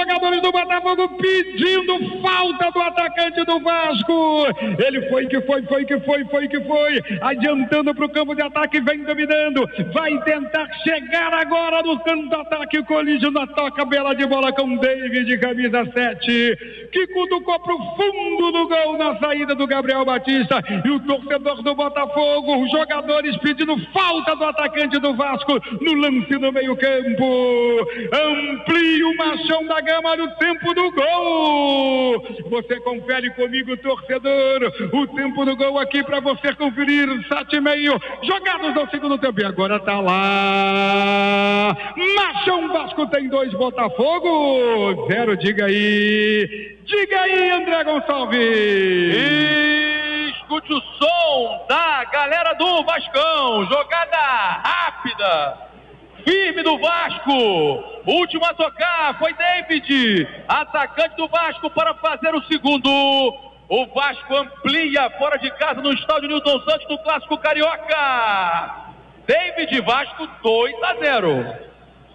jogadores do Botafogo pedindo falta do atacante do Vasco. Ele foi, adiantando para o campo de ataque, vem dominando, vai tentar chegar agora no canto do ataque, colide na toca, bela de bola com David, camisa 7, que cutucou para o fundo do gol na saída do Gabriel Batista, e o torcedor do Botafogo, os jogadores pedindo falta do atacante do Vasco no lance no meio campo. Amplia o Machão da Gama no tempo do gol. Você confere comigo, torcedor, o tempo do gol aqui para você conferir. 7,5 jogados no segundo tempo, e agora tá lá Machão. Vasco tem 2, Botafogo 0. Diga aí, André Gonçalves. Escute o som da galera do Vascão. Jogada rápida, firme do Vasco. Último a tocar foi David, atacante do Vasco, para fazer o segundo. O Vasco amplia fora de casa no estádio Nilton Santos do Clássico Carioca. David, Vasco 2-0.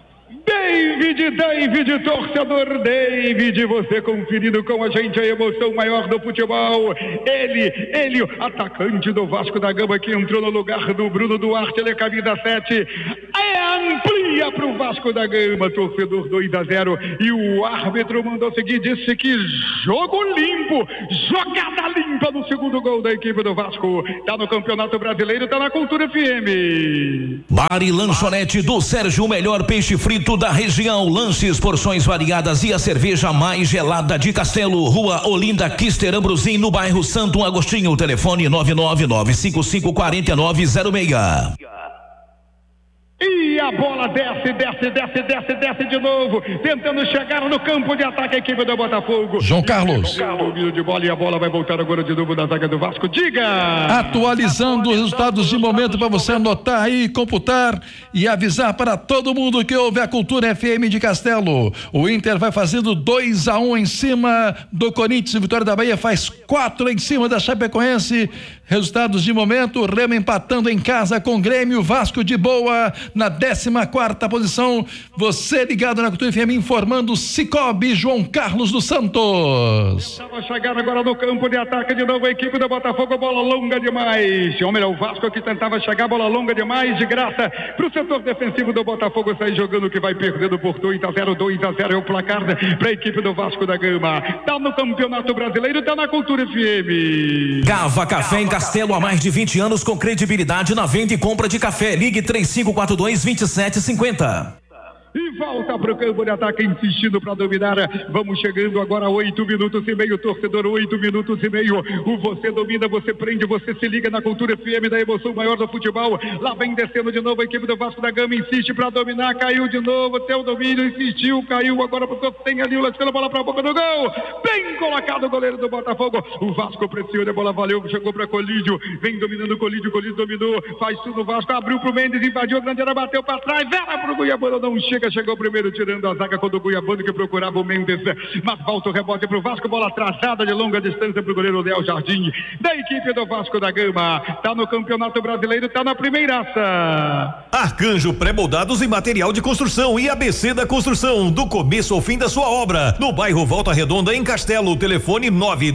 David, torcedor David, você conferindo com a gente a emoção maior do futebol. Ele, atacante do Vasco da Gama, que entrou no lugar do Bruno Duarte, ele é camisa 7, amplia para o Vasco da Gama, torcedor 2-0, e o árbitro mandou seguir, disse que jogo limpo, jogada limpa no segundo gol da equipe do Vasco. Tá no Campeonato Brasileiro, tá na Cultura FM. Bar e Lanchonete do Sérgio, o melhor peixe frito da região, lanches, porções variadas e a cerveja mais gelada de Castelo, Rua Olinda Kister Ambrosini, no bairro Santo Agostinho, telefone 999554906. E a bola desce de novo, tentando chegar no campo de ataque a equipe do Botafogo. João Carlos. Domínio de bola, e a bola vai voltar agora de novo da zaga do Vasco. Diga! Atualizando os resultados de momento para você anotar aí, computar e avisar para todo mundo que ouve a Cultura FM de Castelo. O Inter vai fazendo 2-1 em cima do Corinthians. Vitória da Bahia faz 4 em cima da Chapecoense. Resultados de momento: Remo empatando em casa com Grêmio, Vasco de boa na 14ª posição. Você ligado na Cultura FM, informando Cicobi, João Carlos dos Santos. Estava chegando agora no campo de ataque de novo a equipe do Botafogo, bola longa demais. O Vasco que tentava chegar, bola longa demais, de graça para o setor defensivo do Botafogo sair jogando, que vai perdendo por 2-0. 2-0 é o placar para a equipe do Vasco da Gama. Tá no Campeonato Brasileiro, tá na Cultura FM. Gava Café em Castelo há mais de 20 anos, com credibilidade na venda e compra de café. Ligue 3542-2750. E volta para o campo de ataque, insistindo para dominar. Vamos chegando agora a 8 minutos e meio, torcedor, 8 minutos e meio. O você domina, você prende, você se liga na Cultura FM, da emoção maior do futebol. Lá vem descendo de novo a equipe do Vasco da Gama, insiste para dominar, caiu de novo, tem o domínio, insistiu, caiu agora para o tem ali, lascando a bola para a boca do gol. Bem colocado o goleiro do Botafogo. O Vasco pressiona, a bola valeu, chegou para Colídio, vem dominando o Colídio dominou, faz tudo o Vasco, abriu para o Mendes, invadiu a grande área, bateu para trás, era para o Guiabano, não chega. Chegou primeiro tirando a zaga quando o Guiabano, que procurava o Mendes, mas volta o rebote para o Vasco, bola atrasada de longa distância para o goleiro Léo Jardim, da equipe do Vasco da Gama. Tá no Campeonato Brasileiro, tá na primeiraça. Arcanjo Pré-moldados e material de construção e ABC da construção, do começo ao fim da sua obra, no bairro Volta Redonda, em Castelo. Telefone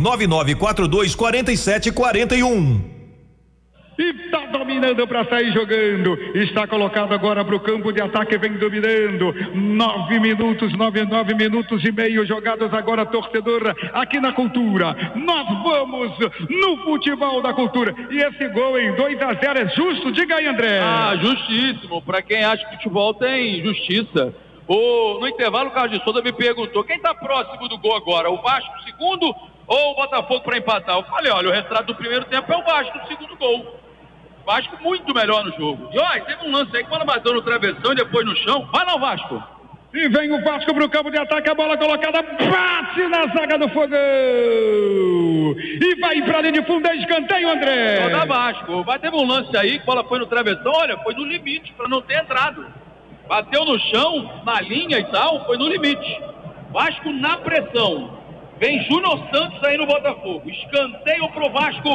999424741. E tá dominando para sair jogando. Está colocado agora para o campo de ataque, vem dominando. 9 minutos e meio jogados agora, torcedor, aqui na Cultura. Nós vamos no futebol da Cultura. E esse gol em 2-0 é justo? Diga aí, André. Justíssimo. Para quem acha que futebol tem justiça. No intervalo, o Carlos de Souza me perguntou: quem está próximo do gol agora? O Vasco segundo ou o Botafogo para empatar? Eu falei: olha, o retrato do primeiro tempo é o Vasco no segundo gol. Vasco muito melhor no jogo. E olha, teve um lance aí que bola bateu no travessão e depois no chão. Vai lá o Vasco. E vem o Vasco pro campo de ataque, a bola colocada, bate na zaga do Fogão. E vai pra linha de fundo, é escanteio, André. Só dá Vasco. Mas teve um lance aí que a bola foi no travessão, olha, foi no limite para não ter entrado. Bateu no chão, na linha e tal, foi no limite. Vasco na pressão. Vem Júnior Santos aí no Botafogo. Escanteio pro Vasco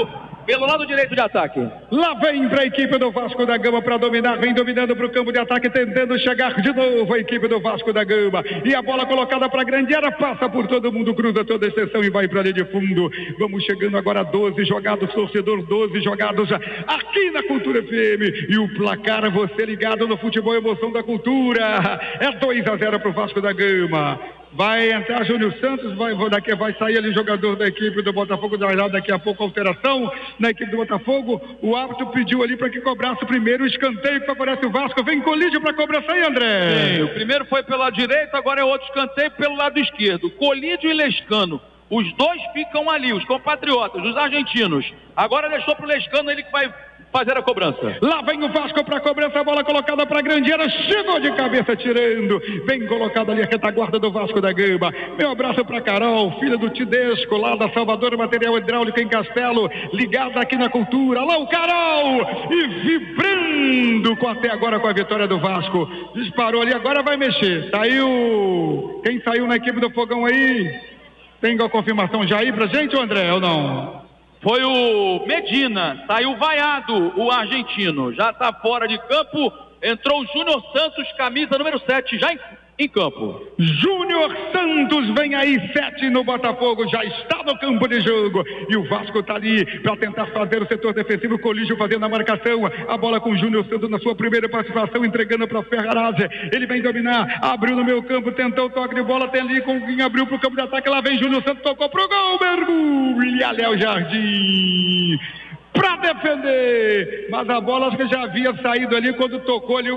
pelo lado direito de ataque. Lá vem para a equipe do Vasco da Gama para dominar, vem dominando para o campo de ataque, tentando chegar de novo a equipe do Vasco da Gama. E a bola colocada para a grande área, passa por todo mundo, cruza toda a extensão e vai para a linha de fundo. Vamos chegando agora a 12 jogados, torcedor, 12 jogados aqui na Cultura FM. E o placar, você ligado no futebol, emoção da cultura. É 2-0 para o Vasco da Gama. Vai entrar Júnior Santos, vai sair ali jogador da equipe do Botafogo, daqui a pouco alteração na equipe do Botafogo. O árbitro pediu ali para que cobrasse primeiro o escanteio que favorece o Vasco. Vem Colídio para cobrança aí, André. Sim, o primeiro foi pelo lado direito, agora é outro escanteio pelo lado esquerdo. Colídio e Lescano. Os dois ficam ali, os compatriotas, os argentinos. Agora deixou pro Lescano, ele que vai fazer a cobrança. Lá vem o Vasco para a cobrança, a bola colocada para a grande área, chegou de cabeça tirando, vem colocada ali a retaguarda do Vasco da Gama. Meu abraço para Carol, filha do Tidesco, lá da Salvador Material Hidráulico em Castelo, ligada aqui na cultura. Lá o Carol, e vibrando até agora com a vitória do Vasco. Disparou ali, agora vai mexer. Saiu, quem saiu na equipe do Fogão aí? Tem a confirmação já aí pra gente, André, ou não? Foi o Medina, saiu vaiado o argentino, já está fora de campo, entrou o Júnior Santos, camisa número 7, já em campo. Júnior Santos vem aí, 7 no Botafogo, já está no campo de jogo, e o Vasco está ali para tentar fazer o setor defensivo, Colígio fazendo a marcação, a bola com o Júnior Santos na sua primeira participação, entregando para Ferrarazzi, ele vem dominar, abriu no meio campo, tentou o toque de bola, tem ali com quem abriu para o campo de ataque, lá vem Júnior Santos, tocou pro gol, mergulha, Léo Jardim para defender, mas a bola acho que já havia saído ali quando tocou ali o